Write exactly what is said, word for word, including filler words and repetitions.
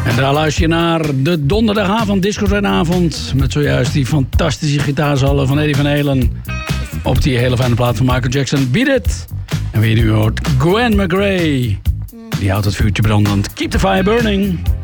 En daar luister je naar de donderdagavond, discotreinavond. Met zojuist die fantastische gitaarsolo van Eddie Van Halen. Op die hele fijne plaat van Michael Jackson, Beat It. En wie nu hoort, Gwen McRae. Die houdt het vuurtje brandend. Keep the fire burning.